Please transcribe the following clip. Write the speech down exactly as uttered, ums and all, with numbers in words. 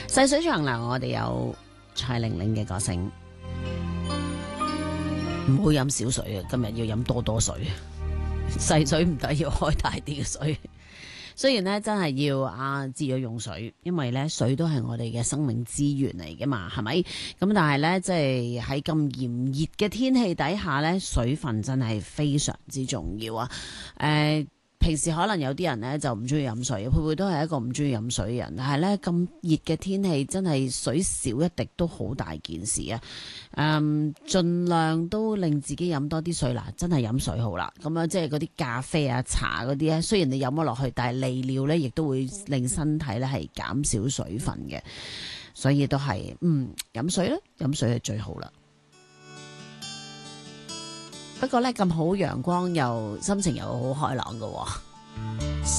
細水長流，我哋有蔡玲玲嘅歌聲，唔好飲少水啊！今日要飲多多水，細水唔得，要開大啲嘅水。雖然咧真係要啊節約用水，因為咧水都係我哋嘅生命資源嚟嘅嘛，係咪？咁但係咧即係喺咁炎熱嘅天氣底下咧，水分真係非常之重要啊！誒、呃。平時可能有啲人咧就唔中意飲水，佩佩都係一個唔中意飲水嘅人。但係咧咁熱嘅天氣，真係水少一滴都好大件事啊！誒、嗯，盡量都令自己飲多啲水啦，真係飲水好啦。咁啊，即係嗰啲咖啡啊、茶嗰啲咧，雖然你飲咗落去，但係利尿咧，亦都會令身體咧係減少水分嘅。所以都係嗯飲水咧，飲水係最好啦。不過咧咁好陽光又心情又好開朗㗎喎。